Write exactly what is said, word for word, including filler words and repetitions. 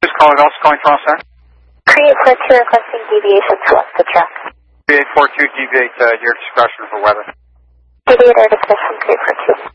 Who's calling? Also calling from, sir? three eight four two requesting deviation to left the truck. three eight four two, deviate uh, your discretion for weather. Deviate our discretion three four two.